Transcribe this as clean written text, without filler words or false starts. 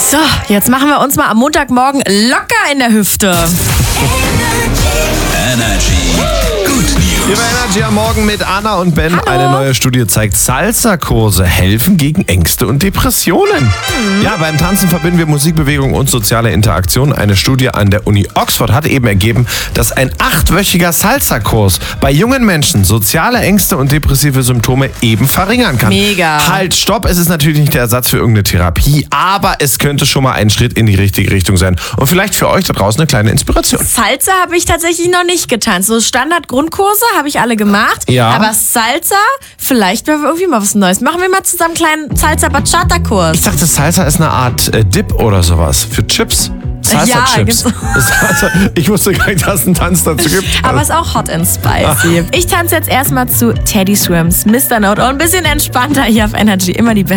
So, jetzt machen wir uns mal am Montagmorgen locker in der Hüfte. Energy. Good Hier News. bei Energy am Morgen mit Anna und Ben. Hallo. Eine neue Studie zeigt, Salsa-Kurse helfen gegen Ängste und Depressionen. Ja, beim Tanzen verbinden wir Musikbewegung und soziale Interaktion. Eine Studie an der Uni Oxford hat eben ergeben, dass ein 8-wöchiger Salsa-Kurs bei jungen Menschen soziale Ängste und depressive Symptome eben verringern kann. Mega. Halt, stopp. Es ist natürlich nicht der Ersatz für irgendeine Therapie, aber es könnte schon mal ein Schritt in die richtige Richtung sein. Und vielleicht für euch da draußen eine kleine Inspiration. Salsa habe ich tatsächlich noch nicht getanzt. So Standard-Grundkurse habe ich alle gemacht. Ja. Aber Salsa, vielleicht wäre irgendwie mal was Neues. Machen wir mal zusammen einen kleinen Salsa-Bachata-Kurs. Ich dachte, Salsa ist eine Art Dip oder sowas. Für Chips. Salsa-Chips. gibt's- Ich wusste gar nicht, dass es einen Tanz dazu gibt. Aber ist auch hot and spicy. Ich tanze jetzt erstmal zu Teddy Swims, Mr. Note. Und ein bisschen entspannter hier auf Energy. Immer die Beste.